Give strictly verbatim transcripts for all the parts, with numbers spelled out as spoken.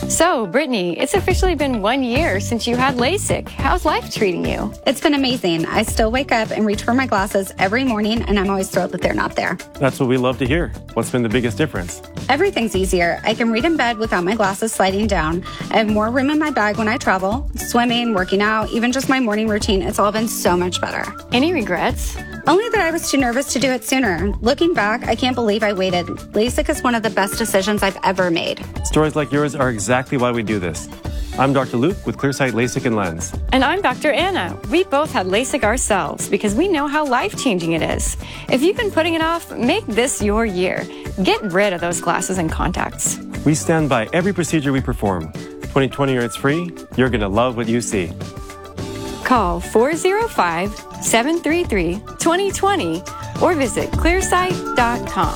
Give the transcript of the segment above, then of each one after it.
So, Brittany, it's officially been one year since you had LASIK. How's life treating you? It's been amazing. I still wake up and reach for my glasses every morning, and I'm always thrilled that they're not there. That's what we love to hear. What's been the biggest difference? Everything's easier. I can read in bed without my glasses sliding down. I have more room in my bag when I travel. Swimming, working out, even just my morning routine, it's all been so much better. Any regrets? Only that I was too nervous to do it sooner. Looking back, I can't believe I waited. LASIK is one of the best decisions I've ever made. Stories like yours are exactly why we do this. I'm Doctor Luke with Clearsight LASIK and Lens. And I'm Doctor Anna. We both had LASIK ourselves because we know how life-changing it is. If you've been putting it off, make this your year. Get rid of those glasses and contacts. We stand by every procedure we perform. twenty twenty or it's free. You're going to love what you see. Call four oh five, seven three three, two oh two oh or visit clearsight dot com.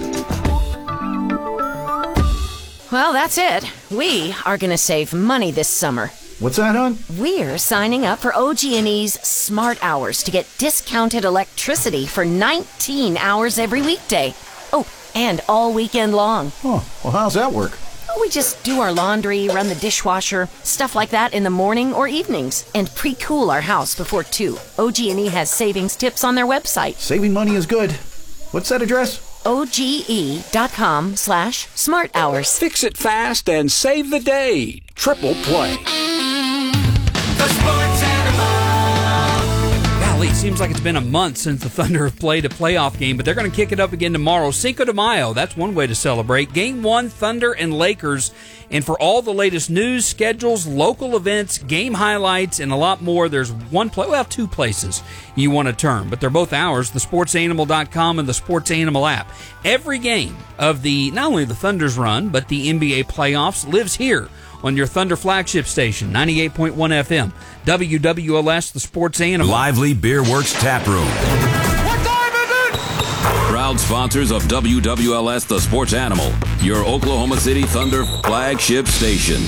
Well, that's it. We are going to save money this summer. What's that, hon? We're signing up for O G and E's Smart Hours to get discounted electricity for nineteen hours every weekday. Oh, and all weekend long. Oh, well, how's that work? We just do our laundry, run the dishwasher, stuff like that in the morning or evenings, and pre-cool our house before two. O G and E has savings tips on their website. Saving money is good. What's that address? O G E dot com slash smart hours. Fix it fast and save the day. Triple play. The Sports Animal. Golly, it seems like it's been a month since the Thunder have played a playoff game, but they're going to kick it up again tomorrow. Cinco de Mayo, that's one way to celebrate. Game one, Thunder and Lakers. And for all the latest news, schedules, local events, game highlights, and a lot more, there's one place, well, two places you want to turn, but they're both ours, the sports animal dot com and the Sports Animal app. Every game of the, not only the Thunder's run, but the N B A playoffs lives here on your Thunder flagship station, ninety-eight point one F M, W W L S, the Sports Animal. Lively Beer Works Tap Room. What time is it? Proud sponsors of W W L S, the Sports Animal, your Oklahoma City Thunder flagship station.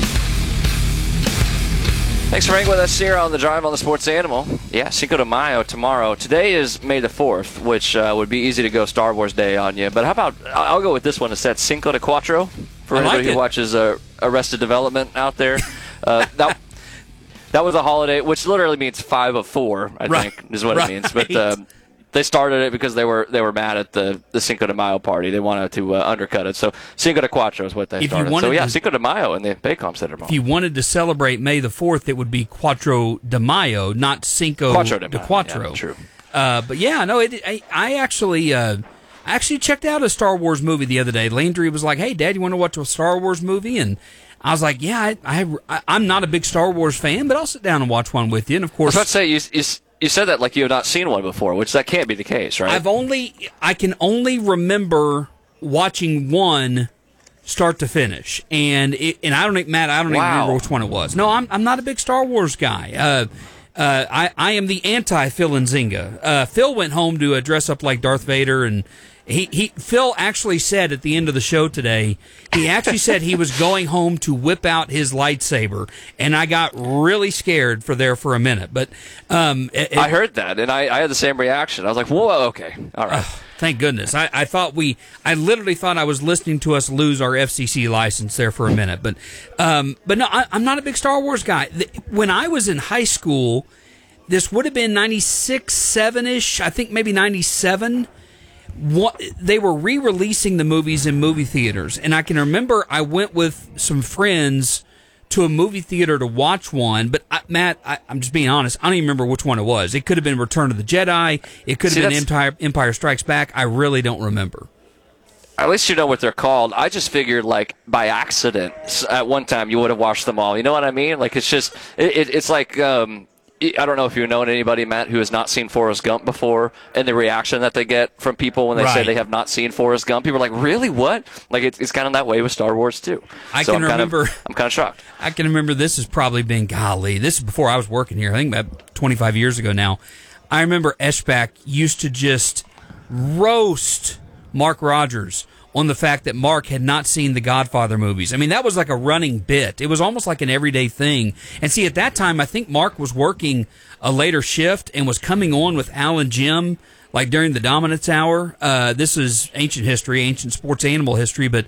Thanks for hanging with us here on the Drive on the Sports Animal. Yeah, Cinco de Mayo tomorrow. Today is May the fourth, which uh, would be easy to go Star Wars Day on you. But how about, I'll go with this one instead, Cinco de Cuatro, for I anybody like who it. watches uh, Arrested Development out there. Uh, that that was a holiday, which literally means five of four, I Right. think, is what Right. it means. But um, they started it because they were they were mad at the, the Cinco de Mayo party. They wanted to uh, undercut it. So Cinco de Cuatro is what they If you started. wanted So yeah, to- Cinco de Mayo in the Baycom Center. If you wanted to celebrate May the fourth, it would be Cuatro de Mayo, not Cinco Cuatro de de Mayo, Cuatro. yeah, true. Uh, but yeah, no, it, I, I actually uh, I actually checked out a Star Wars movie the other day. Landry was like, "Hey, Dad, you want to watch a Star Wars movie?" And I was like, "Yeah, I, I, I I'm not a big Star Wars fan, but I'll sit down and watch one with you." And of I was course, about to say, you, you, you said that like you have not seen one before, which that can't be the case, right? I've only I can only remember watching one start to finish, and it, and I don't think Matt, I don't even Wow. remember which one it was. No, I'm I'm not a big Star Wars guy. Uh, uh, I I am the anti Phil Nzinga. Uh, Phil went home to uh, dress up like Darth Vader, and he he Phil actually said at the end of the show today, he actually said he was going home to whip out his lightsaber, and I got really scared for there for a minute. But um, it, I heard that, and I, I had the same reaction. I was like, whoa, okay, all right. Thank goodness. I, I thought we, I literally thought I was listening to us lose our F C C license there for a minute. But, um, but no, I, I'm not a big Star Wars guy. The, when I was in high school, this would have been ninety-six, seven-ish, I think maybe ninety-seven. What, they were re-releasing the movies in movie theaters. And I can remember I went with some friends to a movie theater to watch one, but I, Matt, I, I'm just being honest, I don't even remember which one it was. It could have been Return of the Jedi. It could have See, been that's- Empire, Empire Strikes Back. I really don't remember. At least you know what they're called. I just figured, like, by accident, s- at one time you would have watched them all. You know what I mean? Like, it's just, it, it, it's like, um, I don't know if you know anybody, Matt, who has not seen Forrest Gump before, and the reaction that they get from people when they say Right. they have not seen Forrest Gump. People are like, really? What? Like, it's, it's kind of that way with Star Wars, too. I so can I'm kind remember. Of, I'm kind of shocked. I can remember this has probably been, golly, this is before I was working here. I think about twenty-five years ago now. I remember Eschbach used to just roast Mark Rogers on the fact that Mark had not seen the Godfather movies. I mean, that was like a running bit. It was almost like an everyday thing. And see, at that time, I think Mark was working a later shift and was coming on with Al and Jim, like during the Dominance Hour. Uh, this is ancient history, ancient sports animal history, but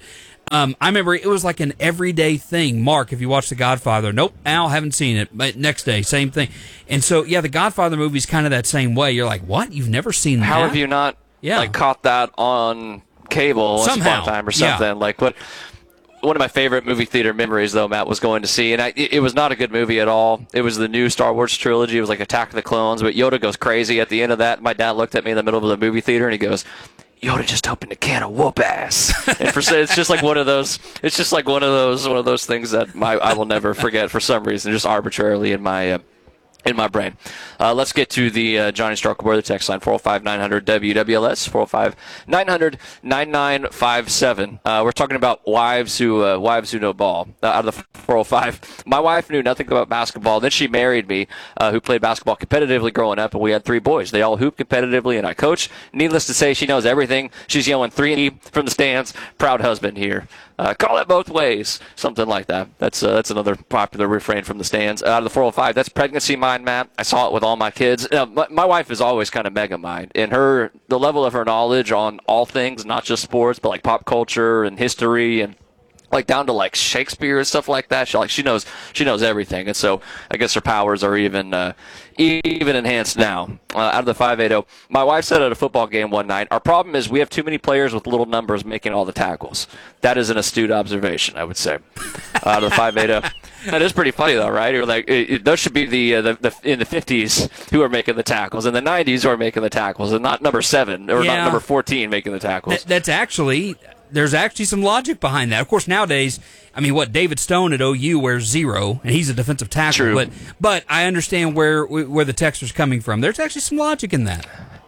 Um, I remember it was like an everyday thing. Mark, if you watch The Godfather, nope, Al, haven't seen it. But next day, same thing. And so, yeah, The Godfather movie's kind of that same way. You're like, what? You've never seen that? How have you not yeah. like caught that on cable once Somehow. upon a time or something? Yeah. Like what? One of my favorite movie theater memories, though, Matt, was going to see, and I, it, it was not a good movie at all. It was the new Star Wars trilogy. It was like Attack of the Clones, but Yoda goes crazy at the end of that. My dad looked at me in the middle of the movie theater, and he goes, Yoda just opened a can of whoop ass. And for it's just like one of those. It's just like one of those. One of those things that my I will never forget for some reason, just arbitrarily in my uh, in my brain. Uh, let's get to the uh, Johnny Stark Weather text line four oh five nine hundred W W L S four oh five nine hundred nine nine five seven. Uh, we're talking about wives who uh, wives who know ball. Uh, out of the four oh five, my wife knew nothing about basketball. Then she married me, uh, who played basketball competitively growing up, and we had three boys. They all hooped competitively, and I coached. Needless to say, she knows everything. She's yelling three and E from the stands. Proud husband here. Uh, call it both ways, something like that. That's uh, that's another popular refrain from the stands. Out of the four oh five, that's pregnancy mind, Matt. I saw it with all my kids. Uh, my, my wife is always kind of mega mind, and her the level of her knowledge on all things, not just sports, but like pop culture and history and like down to like Shakespeare and stuff like that. She like she knows she knows everything, and so I guess her powers are even uh, even enhanced now. Uh, out of the five eighty, my wife said at a football game one night, our problem is we have too many players with little numbers making all the tackles. That is an astute observation, I would say. Uh, out of the five eighty, that is pretty funny though, right? You're like it, it, those should be the, uh, the the in the fifties who are making the tackles, in the nineties who are making the tackles, and not number seven or Yeah. not number fourteen making the tackles. That, that's actually. There's actually some logic behind that. Of course, nowadays, I mean, what David Stone at O U wears zero, and he's a defensive tackle. True. But but I understand where where the texter's coming from. There's actually some logic in that.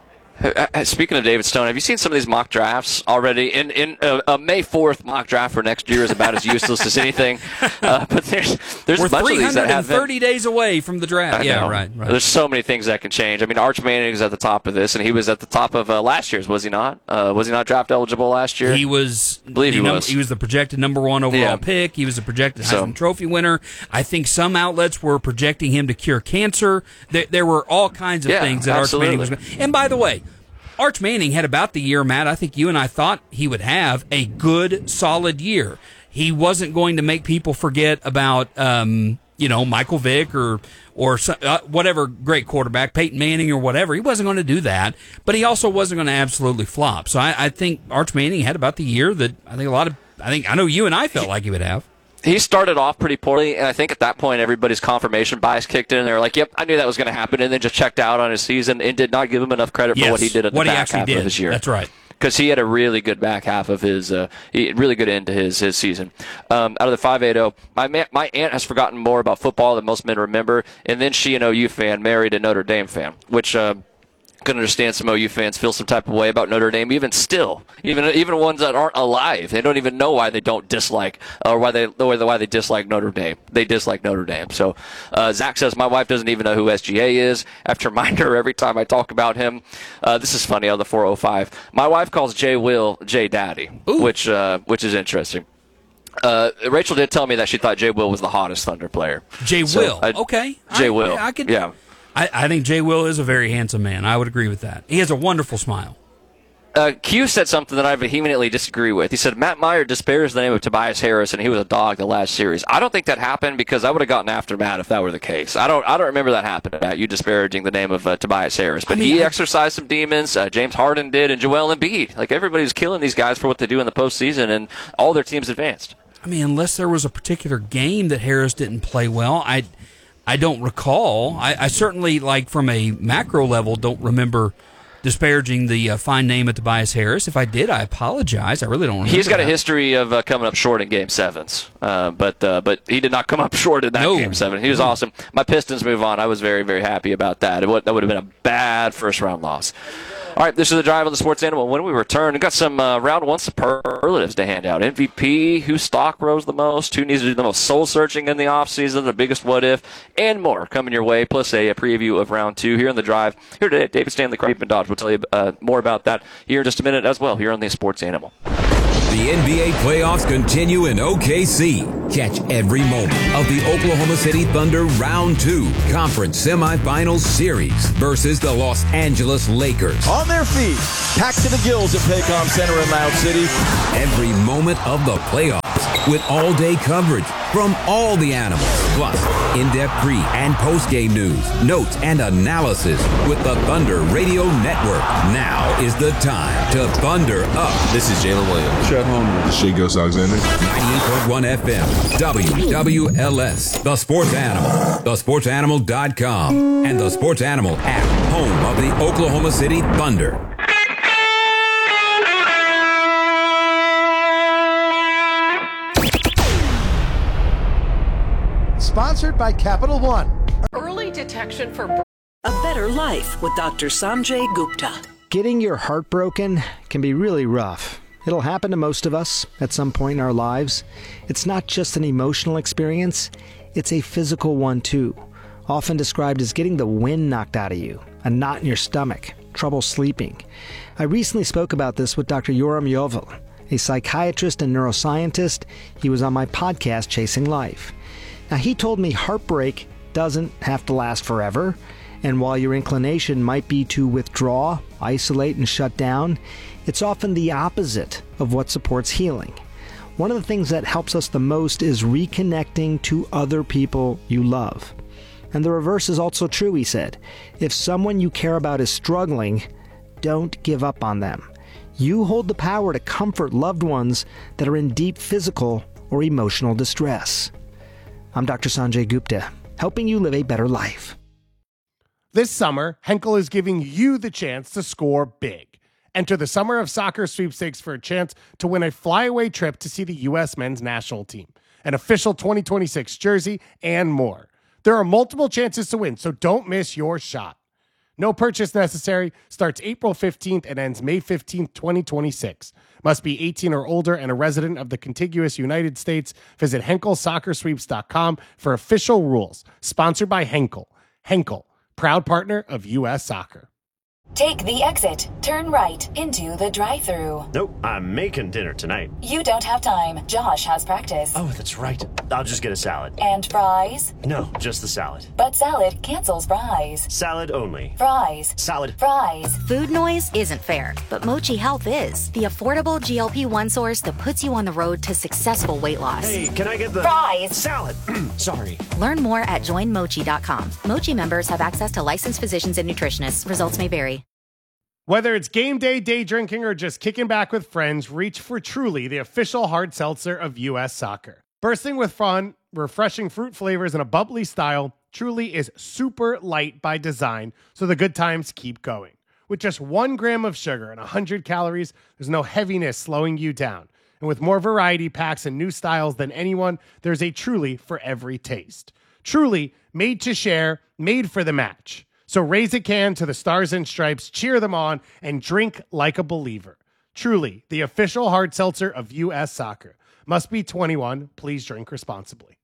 Uh, Speaking of David Stone, have you seen some of these mock drafts already? In in uh, a May fourth mock draft for next year is about as useless as anything. Uh, but there's there's We're a bunch of these that have thirty days away from the draft. I Yeah, know. right, right. There's so many things that can change. I mean, Arch Manning is at the top of this, and he was at the top of uh, last year's, was he not? Uh, was he not draft eligible last year? He was. I believe he num- was. He was the projected number one overall Yeah. pick. He was a projected So- Heisman Trophy winner. I think some outlets were projecting him to cure cancer. There, there were all kinds of Yeah, things that absolutely. Arch Manning was. And by the way, Arch Manning had about the year, Matt, I think you and I thought he would have a good, solid year. He wasn't going to make people forget about, um, you know, Michael Vick or or so- uh, whatever great quarterback, Peyton Manning or whatever. He wasn't going to do that, but he also wasn't going to absolutely flop. So I, I think Arch Manning had about the year that I think a lot of, I think, I know you and I felt like he would have. He started off pretty poorly, and I think at that point everybody's confirmation bias kicked in. They were like, yep, I knew that was going to happen, and then just checked out on his season and did not give him enough credit Yes, for what he did at the what he back actually half did. of his year. That's right. Because he had a really good back half of his, uh, he, really good end to his his season. Um, out of the five eighty, my ma- my aunt has forgotten more about football than most men remember, and then she, an O U fan, married a Notre Dame fan, which uh, can understand some O U fans feel some type of way about Notre Dame, even still, even even ones that aren't alive. They don't even know why they don't dislike, or why they or why they dislike Notre Dame. They dislike Notre Dame. So uh, Zach says, my wife doesn't even know who S G A is. I have to remind her every time I talk about him. Uh, this is funny on the four oh five. My wife calls Jay Will Jay Daddy, Ooh. which uh, which is interesting. Uh, Rachel did tell me that she thought Jay Will was the hottest Thunder player. Jay So, Will. I- okay. Jay I, Will. I could, yeah. I, I think Jay Will is a very handsome man. I would agree with that. He has a wonderful smile. Uh, Q said something that I vehemently disagree with. He said Matt Meyer disparaged the name of Tobias Harris, and he was a dog the last series. I don't think that happened because I would have gotten after Matt if that were the case. I don't. I don't remember that happening. Matt, you disparaging the name of uh, Tobias Harris, but I mean, he I- exercised some demons. Uh, James Harden did, and Joel Embiid. Like everybody's killing these guys for what they do in the postseason, and all their teams advanced. I mean, unless there was a particular game that Harris didn't play well, I, I don't recall. I, I certainly, like from a macro level, don't remember disparaging the uh, fine name of Tobias Harris. If I did, I apologize. I really don't remember. He's got that. a history of uh, coming up short in Game Sevens, uh, but uh, but he did not come up short in that No. Game Seven. He was awesome. My Pistons move on. I was very very happy about that. It would, that would have been a bad first round loss. All right, this is the Drive on the Sports Animal. When we return, we've got some uh, round one superlatives to hand out. M V P, whose stock rose the most, who needs to do the most soul-searching in the offseason, the biggest what-if, and more coming your way, plus a, a preview of round two here on the Drive. Here today, David Stanley, Creep and Dodge will tell you uh, more about that here in just a minute as well here on the Sports Animal. The N B A playoffs continue in O K C. Catch every moment of the Oklahoma City Thunder Round two Conference Semifinals Series versus the Los Angeles Lakers. On their feet, packed to the gills at Paycom Center in Loud City. Every moment of the playoffs with all-day coverage from all the animals. Plus, in-depth pre- and post-game news, notes, and analysis with the Thunder Radio Network. Now is the time to Thunder Up. This is Jalen Williams. Chet Holmgren. Shea Gilgeous-Alexander. ninety-eight point one F M. W W L S. The Sports Animal. the sports animal dot com. And the Sports Animal app. Home of the Oklahoma City Thunder. Sponsored by Capital One. Early detection for a better life with Doctor Sanjay Gupta. Getting your heart broken can be really rough. It'll happen to most of us at some point in our lives. It's not just an emotional experience, it's a physical one too. Often described as getting the wind knocked out of you, a knot in your stomach, trouble sleeping. I recently spoke about this with Doctor Yoram Yovel, a psychiatrist and neuroscientist. He was on my podcast, Chasing Life. Now, he told me heartbreak doesn't have to last forever, and while your inclination might be to withdraw, isolate, and shut down, it's often the opposite of what supports healing. One of the things that helps us the most is reconnecting to other people you love. And the reverse is also true, he said. If someone you care about is struggling, don't give up on them. You hold the power to comfort loved ones that are in deep physical or emotional distress. I'm Doctor Sanjay Gupta, helping you live a better life. This summer, Henkel is giving you the chance to score big. Enter the Summer of Soccer sweepstakes for a chance to win a flyaway trip to see the U S men's national team, an official twenty twenty-six jersey, and more. There are multiple chances to win, so don't miss your shot. No purchase necessary. Starts April fifteenth and ends May fifteenth, twenty twenty-six. Must be eighteen or older and a resident of the contiguous United States. Visit Henkel Soccer Sweeps dot com for official rules. Sponsored by Henkel. Henkel, proud partner of U S Soccer. Take the exit. Turn right into the drive-thru. Nope, I'm making dinner tonight. You don't have time. Josh has practice. Oh, that's right. I'll just get a salad. And fries? No, just the salad. But salad cancels fries. Salad only. Fries. Salad. Fries. Food noise isn't fair, but Mochi Health is. The affordable G L P one source that puts you on the road to successful weight loss. Hey, can I get the... Fries. Salad. Sorry. Learn more at join mochi dot com. Mochi members have access to licensed physicians and nutritionists. Results may vary. Whether it's game day, day drinking, or just kicking back with friends, reach for Truly, the official hard seltzer of U S Soccer. Bursting with fun, refreshing fruit flavors, and a bubbly style, Truly is super light by design, so the good times keep going. With just one gram of sugar and one hundred calories, there's no heaviness slowing you down. And with more variety packs and new styles than anyone, there's a Truly for every taste. Truly, made to share, made for the match. So raise a can to the Stars and Stripes, cheer them on, and drink like a believer. Truly, the official hard seltzer of U S Soccer. Must be twenty-one. Please drink responsibly.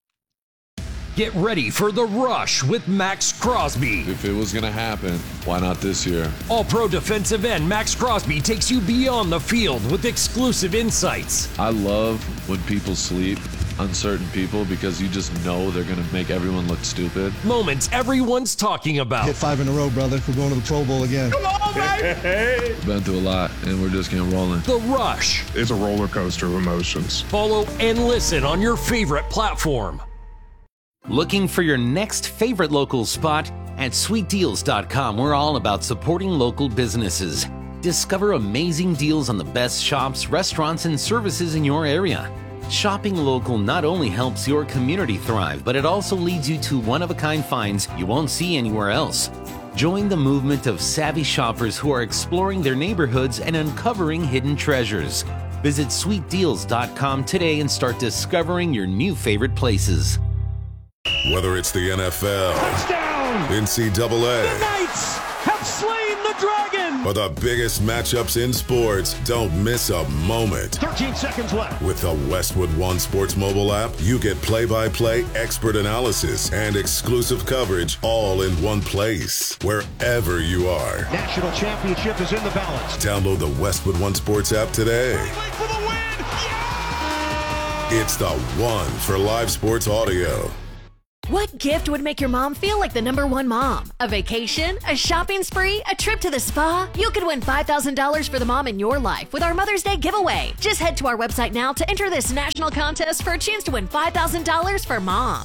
Get ready for the rush with Max Crosby. If it was going to happen, why not this year? All-pro defensive end Max Crosby takes you beyond the field with exclusive insights. I love when people sleep, uncertain people, because you just know they're going to make everyone look stupid. Moments everyone's talking about. Hit five in a row, brother. We're going to the Pro Bowl again. Come on, baby! We've been through a lot, and we're just getting rolling. The Rush. It's a roller coaster of emotions. Follow and listen on your favorite platform. Looking for your next favorite local spot? At sweet deals dot com, we're all about supporting local businesses. Discover amazing deals on the best shops, restaurants, and services in your area. Shopping local not only helps your community thrive, but it also leads you to one-of-a-kind finds you won't see anywhere else. Join the movement of savvy shoppers who are exploring their neighborhoods and uncovering hidden treasures. Visit sweet deals dot com today and start discovering your new favorite places. Whether it's the N F L, touchdown, N C double A, the Knights have slain the dragon, or the biggest matchups in sports, don't miss a moment. thirteen seconds left. With the Westwood One Sports mobile app, you get play-by-play expert analysis and exclusive coverage all in one place, wherever you are. National championship is in the balance. Download the Westwood One Sports app today. Wait for the win! It's the one for live sports audio. What gift would make your mom feel like the number one mom? A vacation? A shopping spree? A trip to the spa? You could win five thousand dollars for the mom in your life with our Mother's Day giveaway. Just head to our website now to enter this national contest for a chance to win five thousand dollars for mom.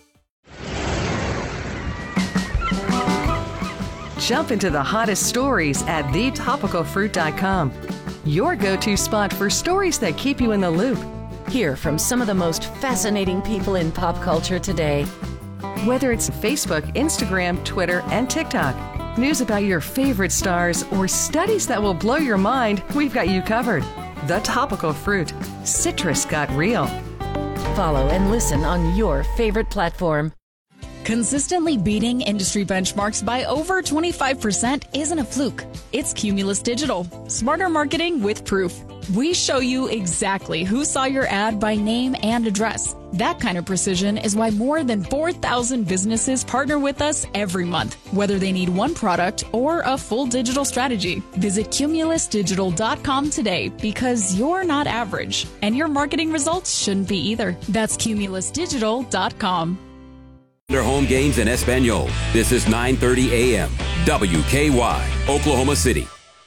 Jump into the hottest stories at the topical fruit dot com. Your go-to spot for stories that keep you in the loop. Hear from some of the most fascinating people in pop culture today. Whether it's Facebook, Instagram, Twitter, and TikTok, news about your favorite stars, or studies that will blow your mind, we've got you covered. The Topical Fruit. Citrus got real. Follow and listen on your favorite platform. Consistently beating industry benchmarks by over twenty-five percent isn't a fluke. It's Cumulus Digital. Smarter marketing with proof. We show you exactly who saw your ad by name and address. That kind of precision is why more than four thousand businesses partner with us every month, whether they need one product or a full digital strategy. Visit cumulus digital dot com today because you're not average, and your marketing results shouldn't be either. That's cumulus digital dot com. Their home games in Espanol. This is nine thirty a.m. W K Y, Oklahoma City.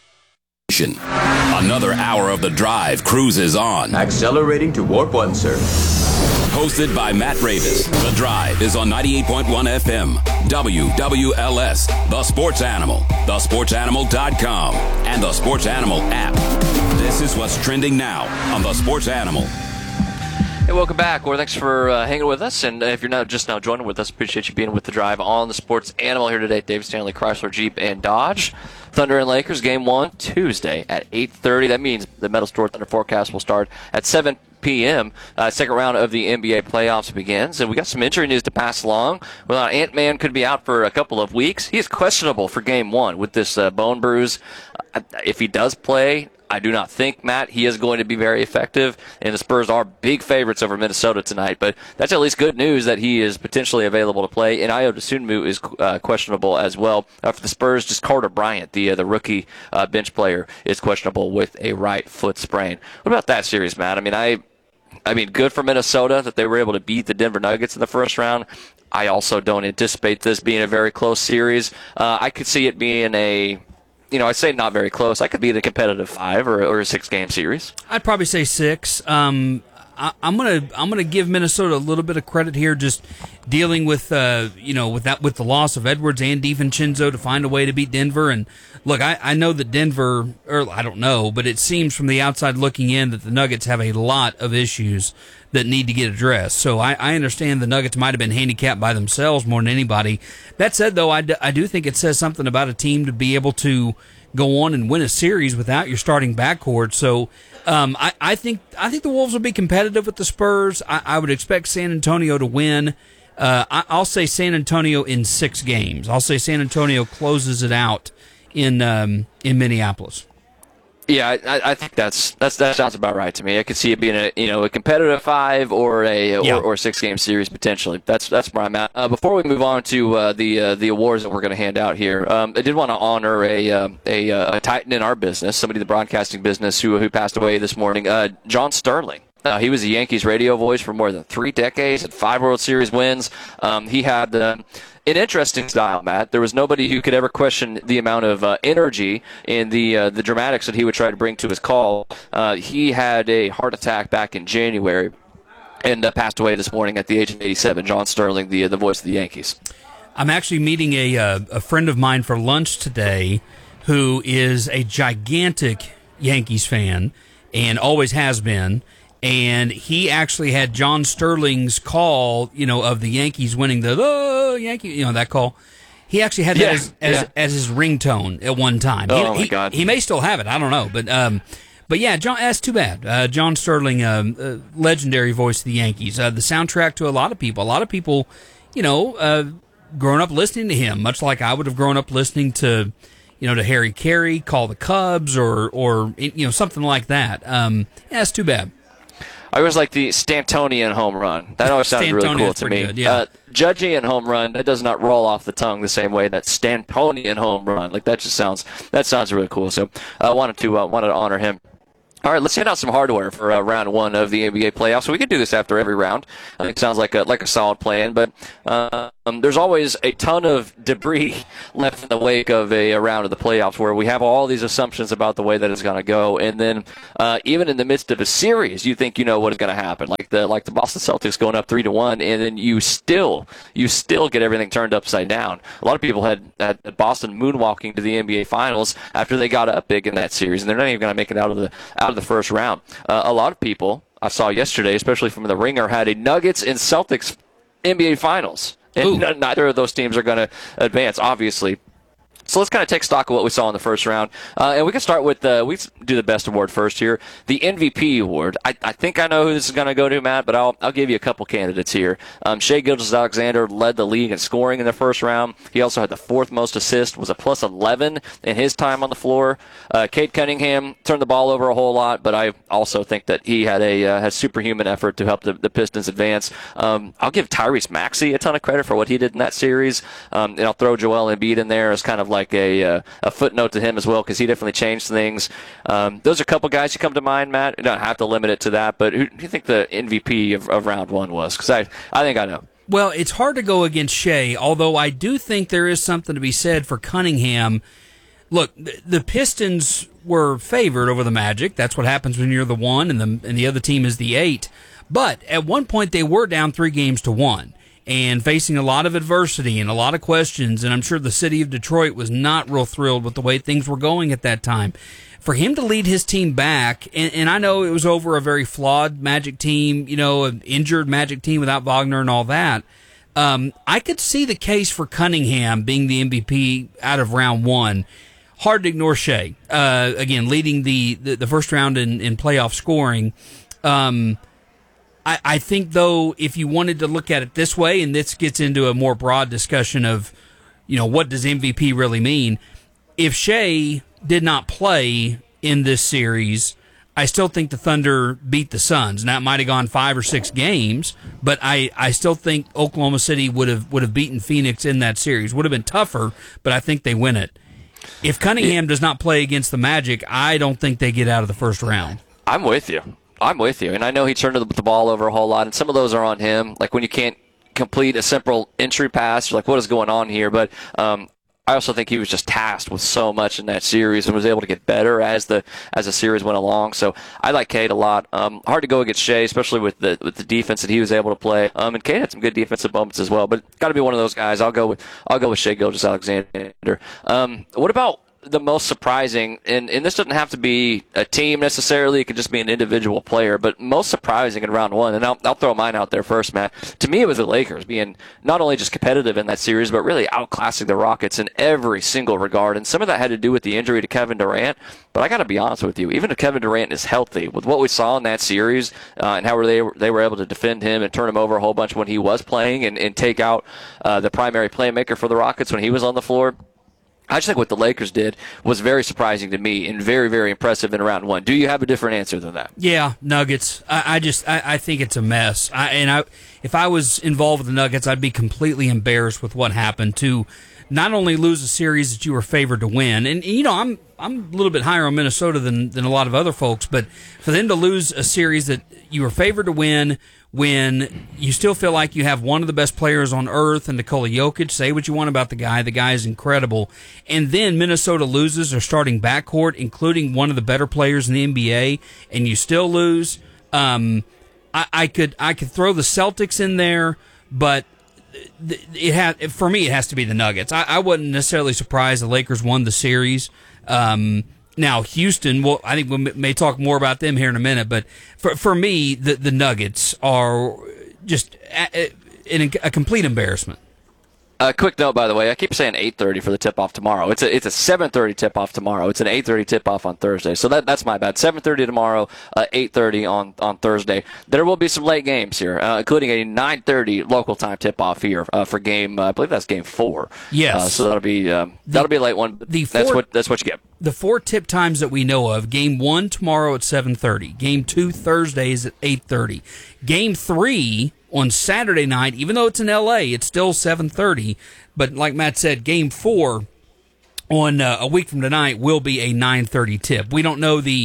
Another hour of The Drive cruises on. Accelerating to warp one, sir. Hosted by Matt Ravis. The Drive is on ninety-eight point one F M. W W L S, The Sports Animal, the sports animal dot com, and the Sports Animal app. This is what's trending now on The Sports Animal. Hey, welcome back. Well, thanks for uh, hanging with us. And if you're not just now joining with us, appreciate you being with The Drive on the Sports Animal here today. David Stanley, Chrysler, Jeep, and Dodge. Thunder and Lakers, game one, Tuesday at eight thirty. That means the Metal Store Thunder forecast will start at seven p.m. Uh, second round of the N B A playoffs begins. And we got some injury news to pass along. Well, Ant-Man could be out for a couple of weeks. He is questionable for game one with this uh, bone bruise. Uh, if he does play, I do not think, Matt, he is going to be very effective, and the Spurs are big favorites over Minnesota tonight. But that's at least good news that he is potentially available to play, and Ayo Dosunmu is uh, questionable as well. Uh, for the Spurs, just Carter Bryant, the uh, the rookie uh, bench player, is questionable with a right foot sprain. What about that series, Matt? I mean, I, I mean, good for Minnesota that they were able to beat the Denver Nuggets in the first round. I also don't anticipate this being a very close series. Uh, I could see it being a You know, I say not very close. I could be the competitive five or, or a six-game series. I'd probably say six. Um, I, I'm gonna I'm gonna give Minnesota a little bit of credit here, just dealing with uh, you know with that with the loss of Edwards and DiVincenzo to find a way to beat Denver. And look, I, I know that Denver, or I don't know, but it seems from the outside looking in that the Nuggets have a lot of issues that need to get addressed. So I, I understand the Nuggets might have been handicapped by themselves more than anybody. That said, though, I, d- I do think it says something about a team to be able to go on and win a series without your starting backcourt. So um, I, I think I think the Wolves will be competitive with the Spurs. I, I would expect San Antonio to win. Uh, I, I'll say San Antonio in six games. I'll say San Antonio closes it out in um, in Minneapolis. Yeah, I, I think that's that's that sounds about right to me. I could see it being a you know a competitive five or a yeah. or, or six game series potentially. That's that's where I'm at. Uh, before we move on to uh, the uh, the awards that we're going to hand out here, um, I did want to honor a uh, a, a titan in our business, somebody in the broadcasting business who who passed away this morning. Uh, John Sterling. Uh, he was a Yankees radio voice for more than three decades, had five World Series wins. Um, he had uh, an interesting style, Matt. There was nobody who could ever question the amount of uh, energy and the uh, the dramatics that he would try to bring to his call. Uh, he had a heart attack back in January and uh, passed away this morning at the age of eighty-seven. John Sterling, the uh, the voice of the Yankees. I'm actually meeting a uh, a friend of mine for lunch today who is a gigantic Yankees fan and always has been. And he actually had John Sterling's call, you know, of the Yankees winning the oh, Yankee, you know, that call. He actually had that yeah, as, as, yeah. as his ringtone at one time. Oh, he, my he, God. He may still have it. I don't know. But, um, but yeah, John, that's too bad. Uh, John Sterling, um, uh, legendary voice of the Yankees. Uh, the soundtrack to a lot of people. A lot of people, you know, uh, growing up listening to him, much like I would have grown up listening to, you know, to Harry Carey, Call the Cubs, or, or you know, something like that. Um, yeah, that's too bad. I always like the Stantonian home run. That always sounded really cool to me. Good, yeah. uh, Judgian home run, that does not roll off the tongue the same way that Stantonian home run. Like that just sounds that sounds really cool. So I uh, wanted to uh, wanted to honor him. All right, let's hand out some hardware for uh, round one of the N B A playoffs. So we can do this after every round. I think it sounds like a like a solid plan, but uh, um, there's always a ton of debris left in the wake of a, a round of the playoffs where we have all these assumptions about the way that it's going to go, and then uh, even in the midst of a series, you think you know what is going to happen, like the like the Boston Celtics going up three to one, and then you still you still get everything turned upside down. A lot of people had, had Boston moonwalking to the N B A Finals after they got up big in that series, and they're not even going to make it out of the out of the first round. Uh, a lot of people I saw yesterday, especially from the Ringer, had a Nuggets and Celtics N B A Finals. And n- neither of those teams are going to advance, obviously. So let's kind of take stock of what we saw in the first round. Uh, and we can start with, uh, we do the best award first here. The M V P award. I, I think I know who this is going to go to, Matt, but I'll I'll give you a couple candidates here. Um, Shai Gilgeous-Alexander led the league in scoring in the first round. He also had the fourth most assists, was a plus eleven in his time on the floor. Uh, Cade Cunningham turned the ball over a whole lot, but I also think that he had a uh, had superhuman effort to help the, the Pistons advance. Um, I'll give Tyrese Maxey a ton of credit for what he did in that series. Um, and I'll throw Joel Embiid in there as kind of like a uh, a footnote to him as well, because he definitely changed things. Um, those are a couple guys who come to mind, Matt. You don't have to limit it to that, but who do you think the M V P of, of round one was? Because I, I think I know. Well, it's hard to go against Shai, although I do think there is something to be said for Cunningham. Look, the Pistons were favored over the Magic. That's what happens when you're the one and the and the other team is the eight. But at one point they were down three games to one and facing a lot of adversity and a lot of questions, and I'm sure the city of Detroit was not real thrilled with the way things were going at that time. For him to lead his team back, and, and I know it was over a very flawed Magic team, you know, an injured Magic team without Wagner and all that, um, I could see the case for Cunningham being the M V P out of round one. Hard to ignore Shai. Uh, again, leading the, the, the first round in, in playoff scoring. Um I, I think, though, if you wanted to look at it this way, and this gets into a more broad discussion of, you know, what does M V P really mean? If Shai did not play in this series, I still think the Thunder beat the Suns. Now, it might have gone five or six games, but I, I still think Oklahoma City would have would have beaten Phoenix in that series. Would have been tougher, but I think they win it. If Cunningham does not play against the Magic, I don't think they get out of the first round. I'm with you. I'm with you, and I know he turned the, the ball over a whole lot, and some of those are on him. Like when you can't complete a simple entry pass, you're like, what is going on here? But um, I also think he was just tasked with so much in that series and was able to get better as the as the series went along. So I like Cade a lot. Um, hard to go against Shai, especially with the with the defense that he was able to play. Um, and Cade had some good defensive moments as well. But got to be one of those guys. I'll go with I'll go with Shai Gilgeous-Alexander. Um, what about the most surprising, and, and this doesn't have to be a team necessarily, it could just be an individual player, but most surprising in round one, and I'll, I'll throw mine out there first, Matt. To me, it was the Lakers being not only just competitive in that series, but really outclassing the Rockets in every single regard, and some of that had to do with the injury to Kevin Durant, but I got to be honest with you, even if Kevin Durant is healthy, with what we saw in that series, uh, and how they, they were able to defend him and turn him over a whole bunch when he was playing, and, and take out uh, the primary playmaker for the Rockets when he was on the floor, I just think what the Lakers did was very surprising to me and very, very impressive in round one. Do you have a different answer than that? Yeah, Nuggets. I, I just I, I think it's a mess. I, and I, if I was involved with the Nuggets, I'd be completely embarrassed with what happened to not only lose a series that you were favored to win, and, and you know I'm I'm a little bit higher on Minnesota than than a lot of other folks, but for them to lose a series that you were favored to win, when you still feel like you have one of the best players on earth and Nikola Jokic, say what you want about the guy, the guy is incredible, and then Minnesota loses their starting backcourt, including one of the better players in the N B A, and you still lose. Um, I, I could I could throw the Celtics in there, but it ha- for me it has to be the Nuggets. I, I wasn't necessarily surprised the Lakers won the series. Um, Now, Houston, well, I think we may talk more about them here in a minute, but for for me, the, the Nuggets are just a, a, a complete embarrassment. A uh, quick note, by the way, I keep saying eight thirty for the tip-off tomorrow. It's a it's a seven thirty tip-off tomorrow. It's an eight thirty tip-off on Thursday. So that that's my bad. seven thirty tomorrow, uh, eight thirty on, on Thursday. There will be some late games here, uh, including a nine thirty local time tip-off here uh, for game, uh, I believe that's game four. Yes. Uh, so that'll be um, that'll be a late one. The that's four, what that's what you get. The four tip times that we know of, game one tomorrow at seven thirty. Game two Thursday is at eight thirty. Game three on Saturday night, even though it's in L A, it's still seven thirty. But like Matt said, game four on uh, a week from tonight will be a nine thirty tip. We don't know the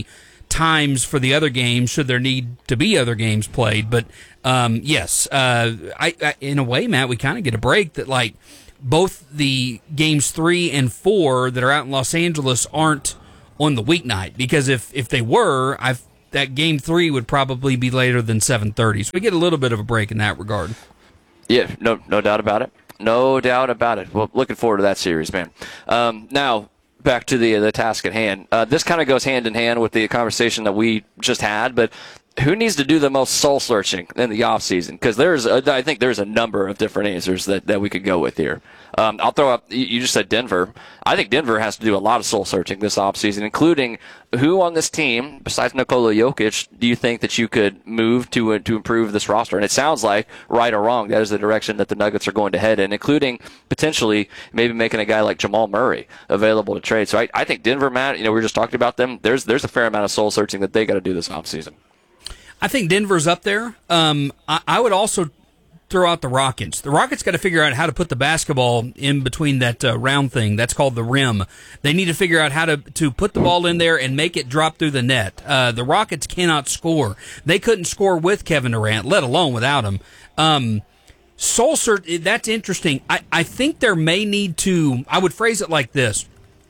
times for the other games should there need to be other games played. But um, yes, uh, I, I, in a way, Matt, we kind of get a break that like both the games three and four that are out in Los Angeles aren't on the weeknight, because if, if they were, I've that game three would probably be later than seven thirty. So we get a little bit of a break in that regard. Yeah, no, no doubt about it. No doubt about it. Well, looking forward to that series, man. Um, now, back to the the task at hand. Uh, this kind of goes hand in hand with the conversation that we just had, but who needs to do the most soul searching in the off season? Because there's, a, I think there's a number of different answers that, that we could go with here. Um, I'll throw up. You just said Denver. I think Denver has to do a lot of soul searching this off season, including who on this team besides Nikola Jokic do you think that you could move to uh, to improve this roster? And it sounds like, right or wrong, that is the direction that the Nuggets are going to head in, including potentially maybe making a guy like Jamal Murray available to trade. So I, I think Denver, Matt. You know, we were just talking about them. There's there's a fair amount of soul searching that they got to do this off season. I think Denver's up there. Um, I, I would also throw out the Rockets. The Rockets got to figure out how to put the basketball in between that uh, round thing. That's called the rim. They need to figure out how to, to put the ball in there and make it drop through the net. Uh, the Rockets cannot score. They couldn't score with Kevin Durant, let alone without him. Um, Soul search, that's interesting. I, I think there may need to, I would phrase it like this.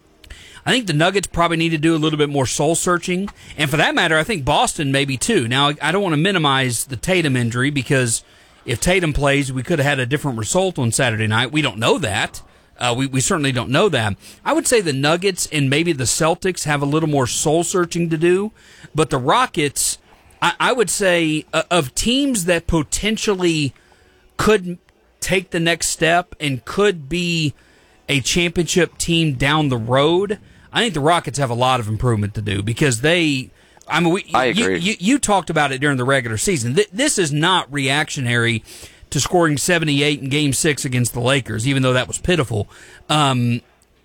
I think the Nuggets probably need to do a little bit more soul-searching. And for that matter, I think Boston maybe too. Now, I don't want to minimize the Tatum injury, because if Tatum plays, we could have had a different result on Saturday night. We don't know that. Uh, we, we certainly don't know that. I would say the Nuggets and maybe the Celtics have a little more soul-searching to do. But the Rockets, I, I would say, uh, of teams that potentially could take the next step and could be a championship team down the road, I think the Rockets have a lot of improvement to do, because they, I mean, we, I you, agree. You, you talked about it during the regular season. Th- this is not reactionary to scoring seventy-eight in Game Six against the Lakers, even though that was pitiful. Um,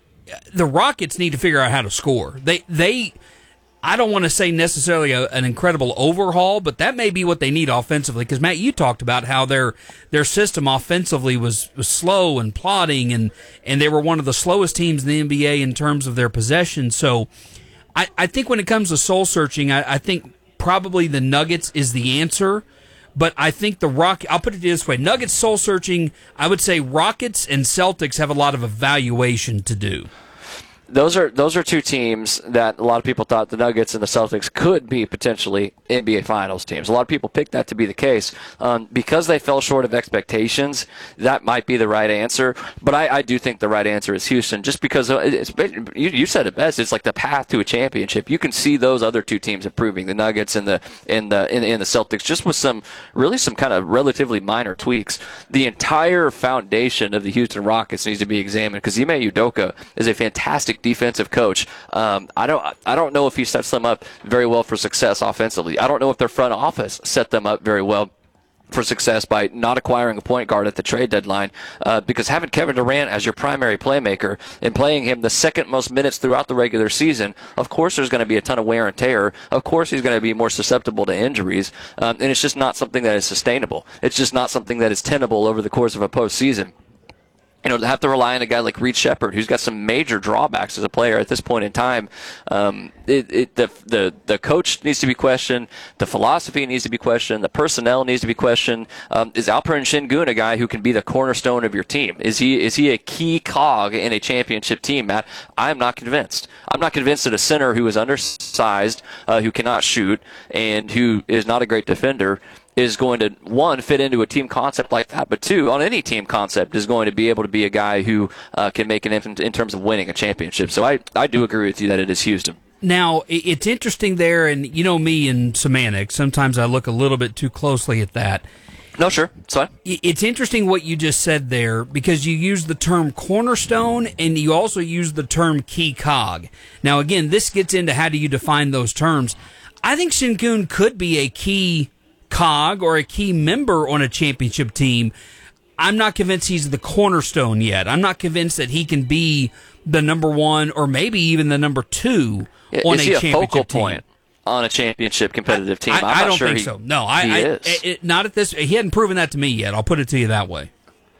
the Rockets need to figure out how to score. They, they, I don't want to say necessarily a, an incredible overhaul, but that may be what they need offensively. Because Matt, you talked about how their their system offensively was, was slow and plodding, and, and they were one of the slowest teams in the N B A in terms of their possession. So I, I think when it comes to soul searching, I, I think probably the Nuggets is the answer. But I think the Rock, I'll put it this way: Nuggets soul searching. I would say Rockets and Celtics have a lot of evaluation to do. Those are those are two teams that a lot of people thought the Nuggets and the Celtics could be potentially N B A Finals teams. A lot of people picked that to be the case. Um, because they fell short of expectations, that might be the right answer. But I, I do think the right answer is Houston, just because it's, you, you said it best. It's like the path to a championship. You can see those other two teams improving, the Nuggets and the and the and, and the Celtics, just with some really some kind of relatively minor tweaks. The entire foundation of the Houston Rockets needs to be examined, because Ime Udoka is a fantastic defensive coach. Um, I don't I don't know if he sets them up very well for success offensively. I don't know if their front office set them up very well for success by not acquiring a point guard at the trade deadline, uh, because having Kevin Durant as your primary playmaker and playing him the second most minutes throughout the regular season, of course there's going to be a ton of wear and tear. Of course he's going to be more susceptible to injuries, um, and it's just not something that is sustainable. It's just not something that is tenable over the course of a postseason. You know, to have to rely on a guy like Reed Shepherd, who's got some major drawbacks as a player at this point in time. Um, it, it, the, the the coach needs to be questioned. The philosophy needs to be questioned. The personnel needs to be questioned. Um, is Alperen Şengün a guy who can be the cornerstone of your team? Is he is he a key cog in a championship team, Matt? I'm not convinced. I'm not convinced that a center who is undersized, uh, who cannot shoot, and who is not a great defender is going to, one, fit into a team concept like that, but two, on any team concept, is going to be able to be a guy who uh, can make an infant in terms of winning a championship. So I, I do agree with you that it is Houston. Now, it's interesting there, and you know me in semantics, sometimes I look a little bit too closely at that. No, sure. It's fine. It's interesting what you just said there, because you use the term cornerstone and you also use the term key cog. Now, again, this gets into how do you define those terms. I think Şengün could be a key cog or a key member on a championship team. I'm not convinced he's the cornerstone yet. I'm not convinced that he can be the number one or maybe even the number two on is a he a championship focal team. Point on a championship competitive team? I, I'm I not don't sure think he, so. No, I, he I is. It, not at this. He hadn't proven that to me yet. I'll put it to you that way.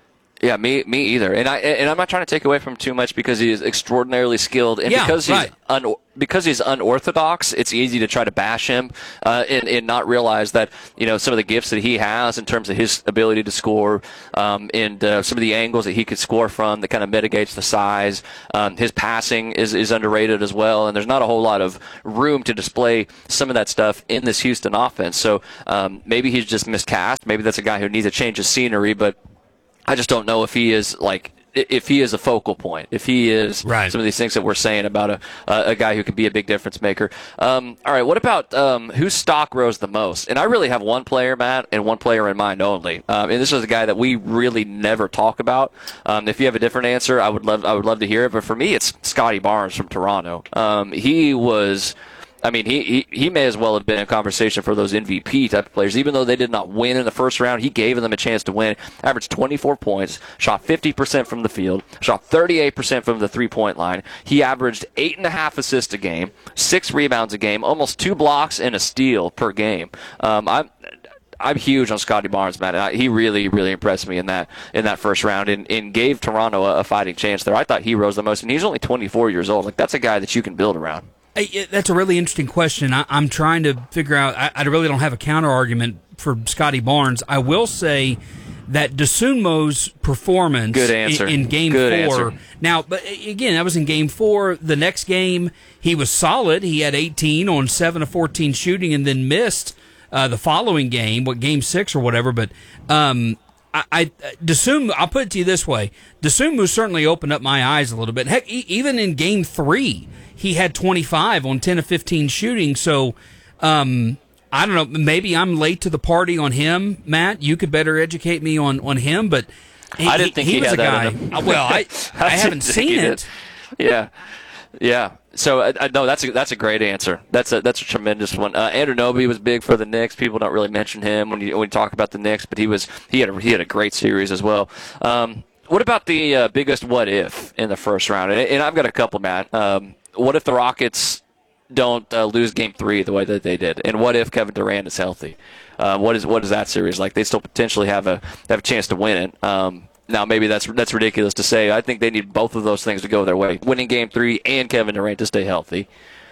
Yeah, me me either. And I and I'm not trying to take away from him too much because he is extraordinarily skilled, and yeah, because he's right. un, because he's unorthodox, it's easy to try to bash him uh, and, and not realize that you know some of the gifts that he has in terms of his ability to score, um, and uh, some of the angles that he could score from that kind of mitigates the size. Um, his passing is is underrated as well, and there's not a whole lot of room to display some of that stuff in this Houston offense. So um, maybe he's just miscast. Maybe that's a guy who needs a change of scenery, but I just don't know if he is like if he is a focal point, if he is right. some of these things that we're saying about a uh, a guy who could be a big difference maker. Um, all right, what about um, whose stock rose the most? And I really have one player, Matt, and one player in mind only. Um, and this is a guy that we really never talk about. Um, if you have a different answer, I would love I would love to hear it. But for me, it's Scotty Barnes from Toronto. Um, he was. I mean, he, he he may as well have been in conversation for those M V P type of players. Even though they did not win in the first round, he gave them a chance to win. Averaged twenty-four points, shot fifty percent from the field, shot thirty-eight percent from the three-point line. He averaged eight and a half assists a game, six rebounds a game, almost two blocks and a steal per game. Um, I'm I'm huge on Scotty Barnes, man. He really, really impressed me in that in that first round and, and gave Toronto a, a fighting chance there. I thought he rose the most, and he's only twenty-four years old. Like that's a guy that you can build around. Hey, that's a really interesting question. I, I'm trying to figure out. I, I really don't have a counter argument for Scotty Barnes. I will say that Dosunmu's performance Good answer. in, in Game Good Four. Answer. Now, but again, that was in Game Four. The next game, he was solid. He had eighteen on seven of fourteen shooting, and then missed uh, the following game, what Game Six or whatever. But um, I, I Dosunmu, I'll put it to you this way: Dosunmu certainly opened up my eyes a little bit. Heck, e- even in Game Three. He had twenty-five on ten of fifteen shooting, so um, I don't know. Maybe I'm late to the party on him, Matt. You could better educate me on, on him, but he, I didn't think he, he was had a that guy. in him. Well, I, I, I haven't seen it. Yeah, yeah. So uh, no, that's a that's a great answer. That's a that's a tremendous one. Uh, Anunoby was big for the Knicks. People don't really mention him when you when you talk about the Knicks, but he was he had a, he had a great series as well. Um, what about the uh, biggest what if in the first round? And, and I've got a couple, Matt. Um, What if the Rockets don't uh, lose Game Three the way that they did, and what if Kevin Durant is healthy? Uh, what is what is that series like? They still potentially have a have a chance to win it. Um, now maybe that's that's ridiculous to say. I think they need both of those things to go their way: winning Game Three and Kevin Durant to stay healthy.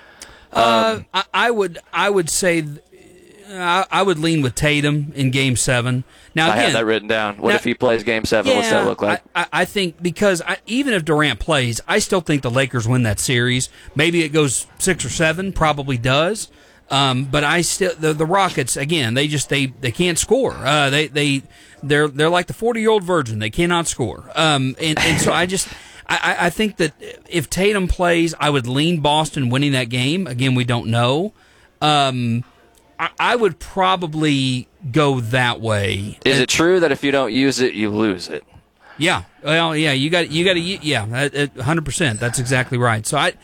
Um, uh, I, I would I would say th- I, I would lean with Tatum in Game Seven. Now again, I have that written down. What now, if he plays Game Seven? Yeah, What's that look like? I, I think because I, even if Durant plays, I still think the Lakers win that series. Maybe it goes six or seven, probably does. Um, but I still the, the Rockets again. They just they, they can't score. Uh, they they they're they're like the forty year old virgin. They cannot score. Um, and, and so I just. I, I think that if Tatum plays, I would lean Boston winning that game. Again, we don't know. Um, I, I would probably go that way. Is it true that if you don't use it, you lose it? Yeah. Well, yeah. You got. You got to. Yeah. one hundred percent. That's exactly right. So I,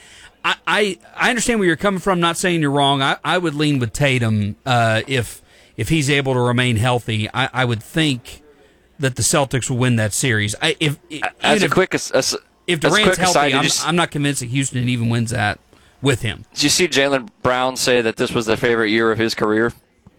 I, I understand where you're coming from. Not saying you're wrong. I, I would lean with Tatum uh, if if he's able to remain healthy. I, I would think that the Celtics will win that series. I, if as a if, quick as, as if as Durant's quick healthy, aside, I'm, just, I'm not convinced that Houston even wins that with him. Did you see Jaylen Brown say that this was the favorite year of his career?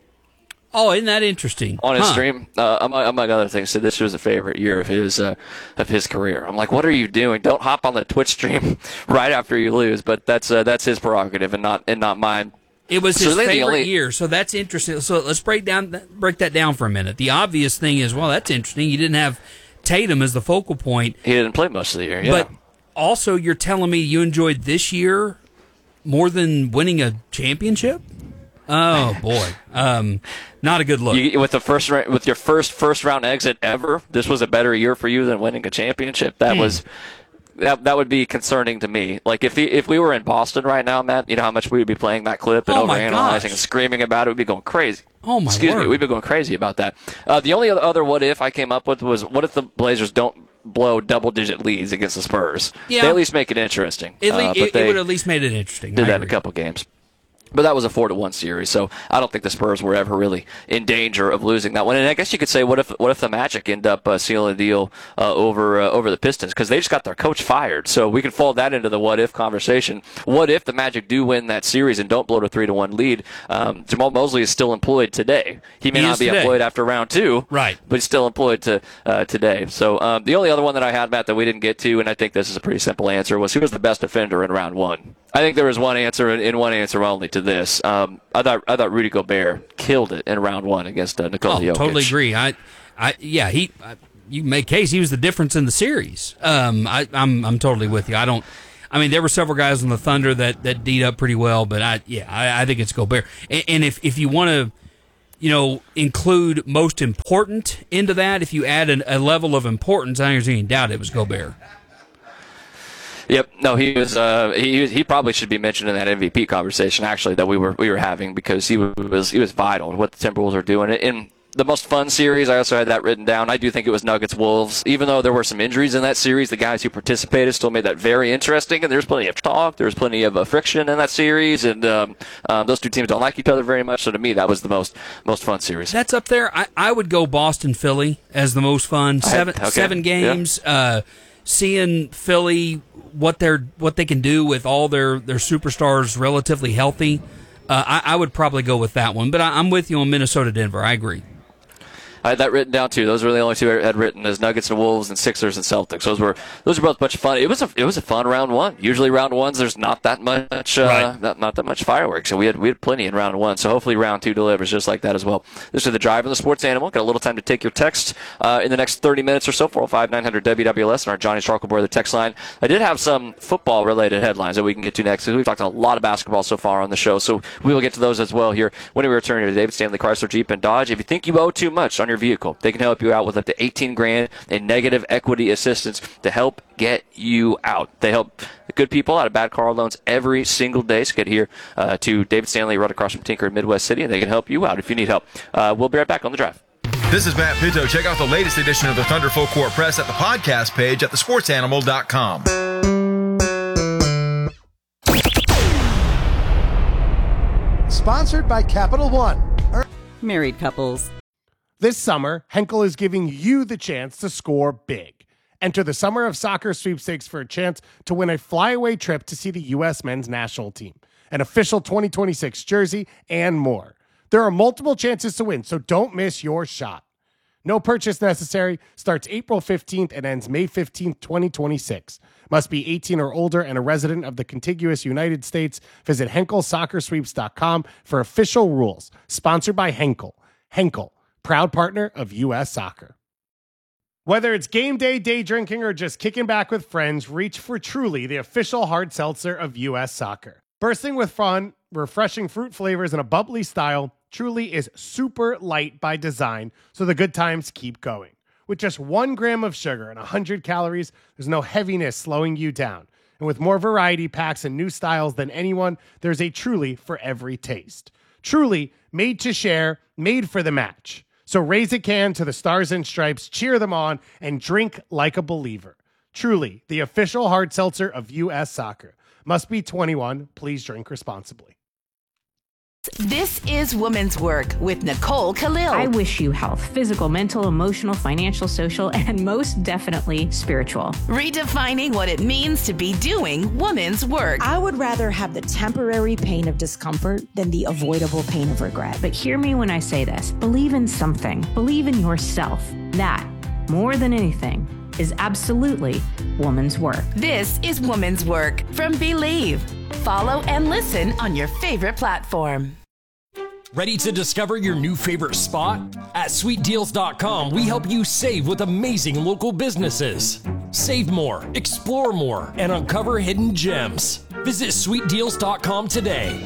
Oh, isn't that interesting? On his huh. stream, uh, among, among other things, said this was a favorite year of his uh, of his career. I'm like, what are you doing? Don't hop on the Twitch stream right after you lose. But that's uh, that's his prerogative and not and not mine. It was so his favorite only... year, so that's interesting. So let's break down break that down for a minute. The obvious thing is, well, that's interesting. You didn't have Tatum as the focal point. He didn't play most of the year. Yeah. But also, you're telling me you enjoyed this year more than winning a championship? Oh boy, um, not a good look. You, with the first with your first first round exit ever, this was a better year for you than winning a championship. That hmm. was that that would be concerning to me. Like if the, if we were in Boston right now, Matt, you know how much we would be playing that clip and oh overanalyzing and screaming about it. We'd be going crazy. Oh my Excuse word. me, we'd be going crazy about that. Uh, the only other what if I came up with was what if the Blazers don't blow double digit leads against the Spurs? Yeah. They at least make it interesting. It, uh, it, but they it would at least made it interesting. Did I that agree. in a couple games. But that was a four to one series, so I don't think the Spurs were ever really in danger of losing that one. And I guess you could say, what if what if the Magic end up uh, sealing a deal uh, over uh, over the Pistons, because they just got their coach fired? So we can fold that into the what if conversation. What if the Magic do win that series and don't blow to three to one lead? Um, Jamal Mosley is still employed today. He may he not be today. employed after round two, right? But he's still employed to uh, today. So um, the only other one that I had, Matt, that we didn't get to, and I think this is a pretty simple answer, was who was the best defender in round one? I think there was one answer and one answer only to this. Um, I thought I thought Rudy Gobert killed it in round one against uh, Nikola oh, Jokic. Totally agree. I, I, yeah, he. I, you can make a case he was the difference in the series. Um, I, I'm, I'm totally with you. I don't. I mean, there were several guys on the Thunder that that D'd up pretty well, but I, yeah, I, I think it's Gobert. And, and if if you want to, you know, include most important into that, if you add an, a level of importance, I don't think there's any doubt it was Gobert. Yep. No, he was. Uh, he he probably should be mentioned in that M V P conversation, actually, that we were we were having, because he was he was vital to what the Timberwolves are doing. In the most fun series, I also had that written down. I do think it was Nuggets Wolves. Even though there were some injuries in that series, the guys who participated still made that very interesting. And there's plenty of talk. There's plenty of uh, friction in that series, and um, um, those two teams don't like each other very much. So to me, that was the most most fun series. That's up there. I, I would go Boston Philly as the most fun. Seven okay. seven games. Yeah. Uh, seeing Philly, what they're what they can do with all their, their superstars relatively healthy, uh, I, I would probably go with that one. But I, I'm with you on Minnesota Denver. I agree. I had that written down too. Those were the only two I had written, as Nuggets and Wolves and Sixers and Celtics. Those were those were both a bunch of fun. It was a it was a fun round one. Usually round ones, there's not that much uh, right. not, not that much fireworks. So we had we had plenty in round one. So hopefully round two delivers just like that as well. This is the Drive of the Sports Animal. Got a little time to take your text uh, in the next thirty minutes or so. four oh five, nine hundred W W L S and our Johnny Starkleborg the text line. I did have some football related headlines that we can get to next. We've talked a lot of basketball so far on the show, so we will get to those as well here when we return here to David Stanley Chrysler Jeep and Dodge. If you think you owe too much on your vehicle, they can help you out with up to eighteen grand in negative equity assistance to help get you out. They help the good people out of bad car loans every single day. So get here uh, to David Stanley right across from Tinker in Midwest City, and they can help you out if you need help. Uh, we'll be right back on the Drive. This is Matt Pinto. Check out the latest edition of the Thunder Full Court Press at the podcast page at the sports animal dot com. Sponsored by Capital One. Married couples. This summer, Henkel is giving you the chance to score big. Enter the Summer of Soccer sweepstakes for a chance to win a flyaway trip to see the U S men's national team, an official twenty twenty-six jersey, and more. There are multiple chances to win, so don't miss your shot. No purchase necessary. Starts April fifteenth and ends May fifteenth, twenty twenty-six. Must be eighteen or older and a resident of the contiguous United States. Visit Henkel Soccer Sweeps dot com for official rules. Sponsored by Henkel. Henkel, proud partner of U S Soccer. Whether it's game day, day drinking, or just kicking back with friends, reach for Truly, the official hard seltzer of U S Soccer. Bursting with fun, refreshing fruit flavors, and a bubbly style, Truly is super light by design, so the good times keep going. With just one gram of sugar and one hundred calories, there's no heaviness slowing you down. And with more variety packs and new styles than anyone, there's a Truly for every taste. Truly, made to share, made for the match. So raise a can to the Stars and Stripes, cheer them on, and drink like a believer. Truly, the official hard seltzer of U S Soccer. Must be twenty-one. Please drink responsibly. This is Women's Work with Nicole Khalil. I wish you health, physical, mental, emotional, financial, social, and most definitely spiritual. Redefining what it means to be doing women's work. I would rather have the temporary pain of discomfort than the avoidable pain of regret. But hear me when I say this. Believe in something. Believe in yourself. That, more than anything, is absolutely woman's work. This is Woman's Work from Believe. Follow and listen on your favorite platform. Ready to discover your new favorite spot? At sweet deals dot com, we help you save with amazing local businesses. Save more, explore more, and uncover hidden gems. Visit sweet deals dot com today.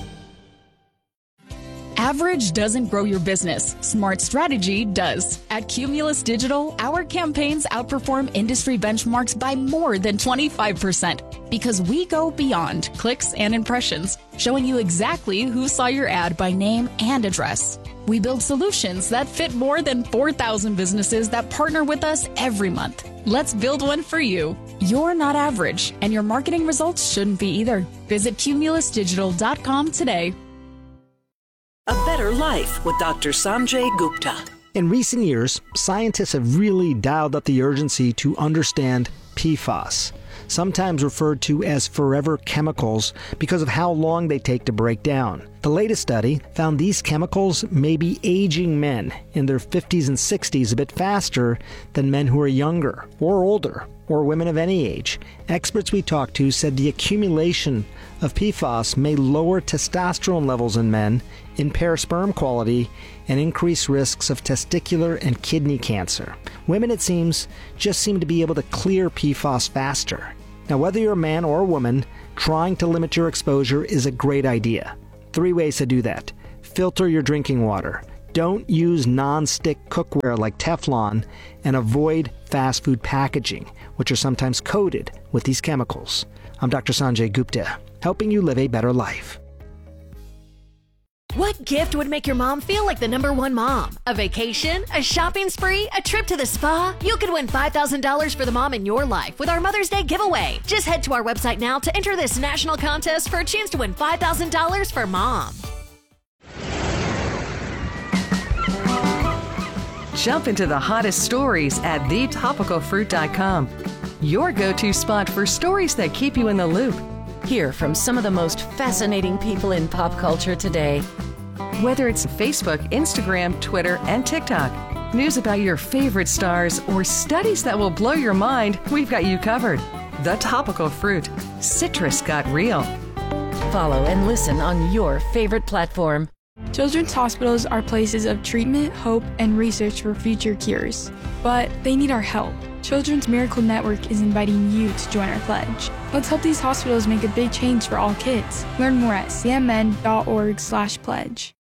Average doesn't grow your business. Smart strategy does. At Cumulus Digital, our campaigns outperform industry benchmarks by more than twenty-five percent because we go beyond clicks and impressions, showing you exactly who saw your ad by name and address. We build solutions that fit more than four thousand businesses that partner with us every month. Let's build one for you. You're not average, and your marketing results shouldn't be either. Visit cumulus digital dot com today. A Better Life with Doctor Sanjay Gupta. In recent years, scientists have really dialed up the urgency to understand P FAS, sometimes referred to as forever chemicals because of how long they take to break down. The latest study found these chemicals may be aging men in their fifties and sixties a bit faster than men who are younger or older, or women of any age. Experts we talked to said the accumulation of P FAS may lower testosterone levels in men, impair sperm quality, and increase risks of testicular and kidney cancer. Women, it seems, just seem to be able to clear P FAS faster. Now, whether you're a man or a woman, trying to limit your exposure is a great idea. Three ways to do that. Filter your drinking water. Don't use non-stick cookware like Teflon, and avoid fast food packaging, which are sometimes coated with these chemicals. I'm Doctor Sanjay Gupta, helping you live a better life. What gift would make your mom feel like the number one mom? A vacation? A shopping spree? A trip to the spa? You could win five thousand dollars for the mom in your life with our Mother's Day giveaway. Just head to our website now to enter this national contest for a chance to win five thousand dollars for mom. Jump into the hottest stories at the topical fruit dot com. Your go-to spot for stories that keep you in the loop. Hear from some of the most fascinating people in pop culture today. Whether it's Facebook, Instagram, Twitter, and TikTok, news about your favorite stars, or studies that will blow your mind, we've got you covered. The Topical Fruit. Citrus got real. Follow and listen on your favorite platform. Children's hospitals are places of treatment, hope, and research for future cures. But they need our help. Children's Miracle Network is inviting you to join our pledge. Let's help these hospitals make a big change for all kids. Learn more at c m n dot org slash pledge.